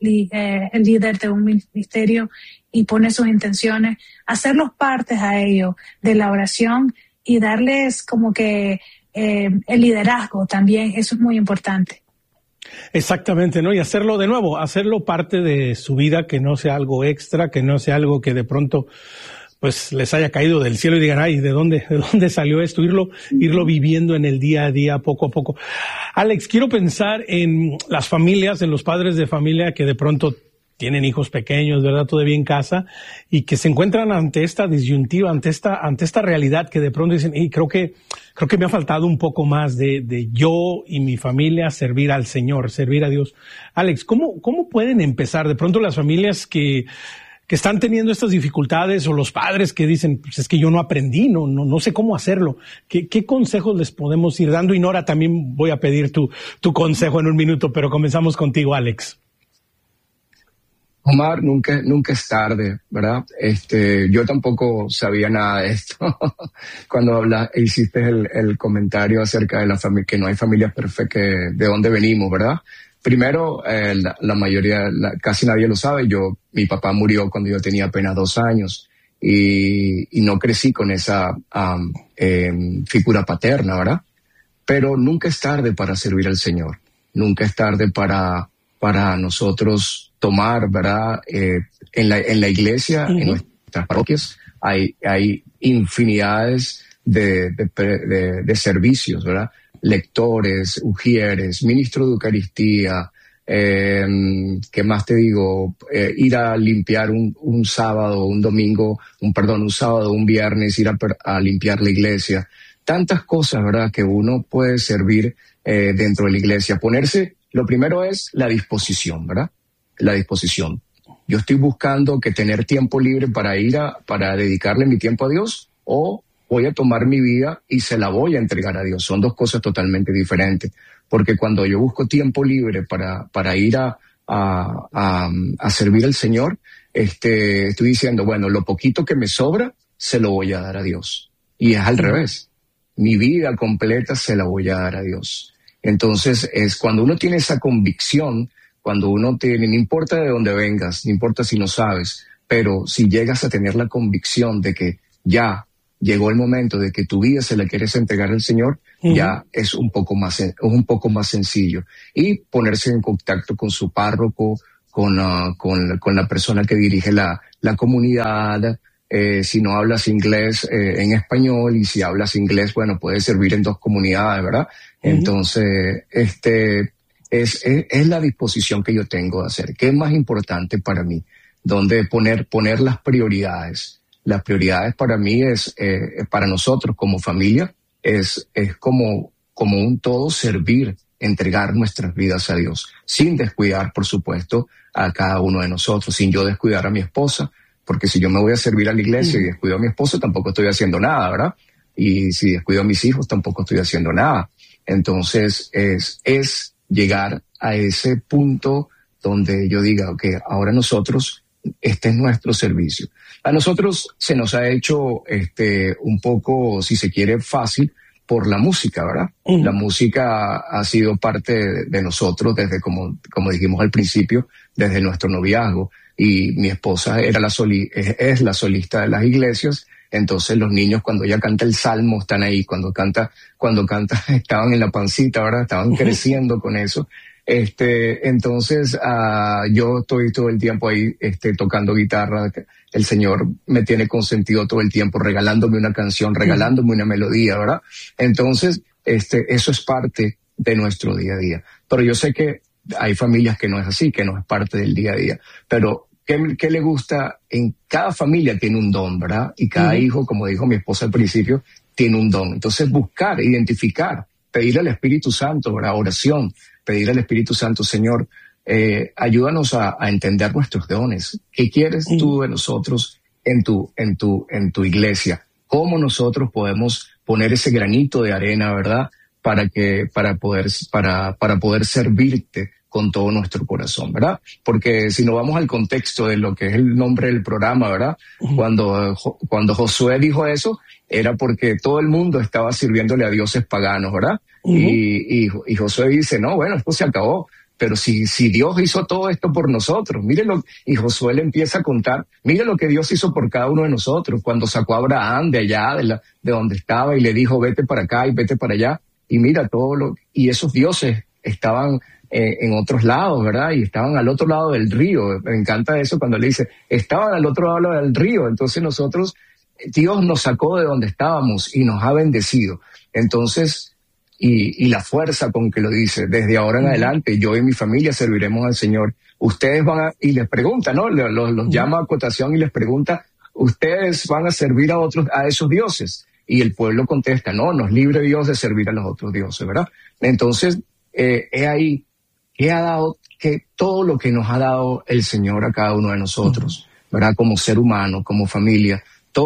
el líder de un ministerio y pone sus intenciones, hacerlos partes a ellos de la oración y darles como que el liderazgo también, eso es muy importante. Exactamente, ¿no? Y hacerlo de nuevo, hacerlo parte de su vida, que no sea algo extra, que no sea algo que de pronto pues les haya caído del cielo y digan, ay, ¿de dónde salió esto? Irlo viviendo en el día a día, poco a poco. Alex, quiero pensar en las familias, en los padres de familia que de pronto tienen hijos pequeños, ¿verdad? Todavía en casa, y que se encuentran ante esta disyuntiva, ante esta realidad, que de pronto dicen, hey, creo que me ha faltado un poco más de yo y mi familia servir al Señor, servir a Dios. Alex, ¿cómo pueden empezar? De pronto las familias que están teniendo estas dificultades, o los padres que dicen, pues es que yo no aprendí, no sé cómo hacerlo. ¿Qué consejos les podemos ir dando? Y Nora, también voy a pedir tu consejo en un minuto, pero comenzamos contigo, Alex. Omar, nunca es tarde, ¿verdad? Yo tampoco sabía nada de esto. Cuando hiciste el comentario acerca de la familia, que no hay familias perfectas, de dónde venimos, ¿verdad? Primero, la mayoría, casi nadie lo sabe. Mi papá murió cuando yo tenía apenas 2 años y no crecí con esa figura paterna, ¿verdad? Pero nunca es tarde para servir al Señor. Nunca es tarde para nosotros tomar, ¿verdad? En la iglesia, en nuestras parroquias, hay infinidades de servicios, ¿verdad? Lectores, ujieres, ministro de Eucaristía, ¿qué más te digo? Ir a limpiar un sábado, un sábado, un viernes, ir a limpiar la iglesia. Tantas cosas, ¿verdad? Que uno puede servir dentro de la iglesia. Lo primero es la disposición, ¿verdad? La disposición. Yo estoy buscando tener tiempo libre para dedicarle mi tiempo a Dios, o voy a tomar mi vida y se la voy a entregar a Dios. Son 2 cosas totalmente diferentes. Porque cuando yo busco tiempo libre para ir a servir al Señor, estoy diciendo, bueno, lo poquito que me sobra, se lo voy a dar a Dios. Y es al revés. Mi vida completa se la voy a dar a Dios. Entonces, es cuando uno tiene esa convicción, cuando uno tiene, no importa de dónde vengas, no importa si no sabes, pero si llegas a tener la convicción de que ya llegó el momento de que tu vida se la quieres entregar al Señor, ya es un poco más sencillo. Y ponerse en contacto con su párroco, con la persona que dirige la comunidad. Si no hablas inglés, en español, y si hablas inglés, bueno, puedes servir en 2 comunidades, ¿verdad? Entonces, es la disposición que yo tengo de hacer. ¿Qué es más importante para mí? Donde poner las prioridades. Las prioridades para mí para nosotros como familia, es como un todo servir, entregar nuestras vidas a Dios, sin descuidar, por supuesto, a cada uno de nosotros, sin yo descuidar a mi esposa, porque si yo me voy a servir a la iglesia y descuido a mi esposo, tampoco estoy haciendo nada, ¿verdad? Y si descuido a mis hijos, tampoco estoy haciendo nada. Entonces, es llegar a ese punto donde yo diga, ok, ahora nosotros, este es nuestro servicio. A nosotros se nos ha hecho un poco, si se quiere, fácil por la música, ¿verdad? La música ha sido parte de nosotros desde, como dijimos al principio, desde nuestro noviazgo. Y mi esposa es la solista de las iglesias. Entonces los niños, cuando ella canta el salmo, están ahí. Cuando canta estaban en la pancita, ¿verdad? Estaban creciendo con eso. Entonces yo estoy todo el tiempo ahí tocando guitarra. El Señor me tiene consentido todo el tiempo, regalándome una canción, regalándome una melodía, ¿verdad? Entonces eso es parte de nuestro día a día. Pero yo sé que hay familias que no es así, que no es parte del día a día. Pero ¿qué le gusta? En cada familia tiene un don, ¿verdad? Y cada hijo, como dijo mi esposa al principio, tiene un don. Entonces buscar, identificar, pedirle al Espíritu Santo, ¿verdad? Oración, pedir al Espíritu Santo, Señor, ayúdanos a entender nuestros dones. ¿Qué quieres tú de nosotros en tu iglesia? ¿Cómo nosotros podemos poner ese granito de arena, verdad? Para poder servirte con todo nuestro corazón, ¿verdad? Porque si nos vamos al contexto de lo que es el nombre del programa, ¿verdad? Cuando Josué dijo eso, era porque todo el mundo estaba sirviéndole a dioses paganos, ¿verdad? Y Josué dice, no, bueno, esto se acabó. Pero si Dios hizo todo esto por nosotros, y Josué le empieza a contar, mire lo que Dios hizo por cada uno de nosotros, cuando sacó a Abraham de allá, de donde estaba, y le dijo, vete para acá y vete para allá, y mira y esos dioses estaban en otros lados, ¿verdad? Y estaban al otro lado del río. Me encanta eso cuando le dice, estaban al otro lado del río. Entonces Dios nos sacó de donde estábamos y nos ha bendecido. Entonces, y la fuerza con que lo dice, desde ahora en adelante, yo y mi familia serviremos al Señor. Ustedes y les pregunta, ¿no? Los llama a cotación y les pregunta, ¿ustedes van a servir a esos dioses? Y el pueblo contesta, no, nos libre Dios de servir a los otros dioses, ¿verdad? Entonces, es ahí que todo lo que nos ha dado el Señor a cada uno de nosotros, ¿verdad? Como ser humano, como familia,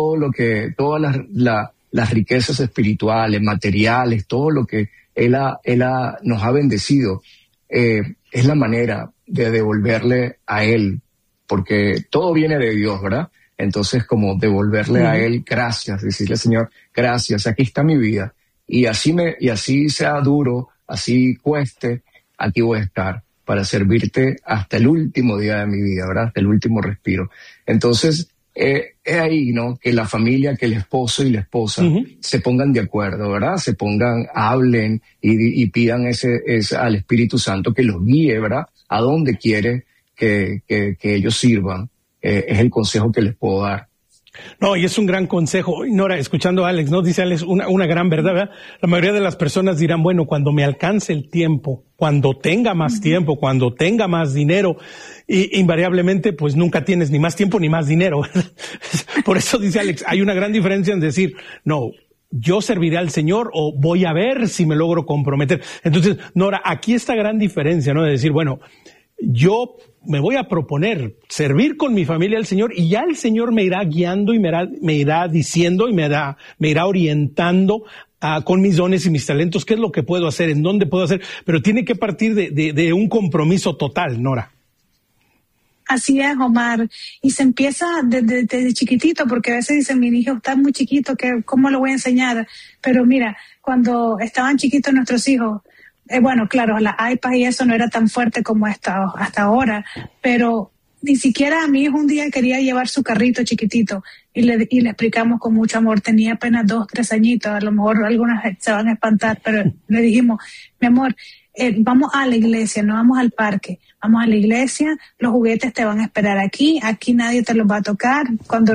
todas las riquezas espirituales, materiales, todo lo que Él nos ha bendecido, es la manera de devolverle a Él porque todo viene de Dios, ¿verdad? Entonces, como devolverle a Él gracias, decirle, Señor, gracias, aquí está mi vida. Y así sea duro, así cueste, aquí voy a estar para servirte hasta el último día de mi vida, ¿verdad? Hasta el último respiro. Entonces, es ahí, ¿no? Que la familia, que el esposo y la esposa se pongan de acuerdo, ¿verdad? Se pongan, hablen y pidan al Espíritu Santo que los guíe, ¿verdad? A donde quiere que ellos sirvan. Es el consejo que les puedo dar. No, y es un gran consejo. Nora, escuchando a Alex, ¿no? Dice Alex una gran verdad, ¿verdad? La mayoría de las personas dirán, bueno, cuando me alcance el tiempo, cuando tenga más tiempo, cuando tenga más dinero, y invariablemente, pues nunca tienes ni más tiempo ni más dinero. Por eso dice Alex, hay una gran diferencia en decir, no, yo serviré al Señor o voy a ver si me logro comprometer. Entonces, Nora, aquí está gran diferencia, ¿no? De decir, bueno, yo me voy a proponer servir con mi familia al Señor y ya el Señor me irá guiando y me irá diciendo y me irá orientando con mis dones y mis talentos qué es lo que puedo hacer, en dónde puedo hacer, pero tiene que partir de un compromiso total, Nora. Así es, Omar. Y se empieza desde chiquitito, porque a veces dicen, mi hijo está muy chiquito, ¿cómo lo voy a enseñar? Pero mira, cuando estaban chiquitos nuestros hijos, bueno, claro, la iPad y eso no era tan fuerte como hasta ahora, pero ni siquiera a mi hijo un día quería llevar su carrito chiquitito y le explicamos con mucho amor. Tenía apenas 2, 3 añitos, a lo mejor algunas se van a espantar, pero le dijimos, mi amor, vamos a la iglesia, no vamos al parque, vamos a la iglesia, los juguetes te van a esperar aquí nadie te los va a tocar, cuando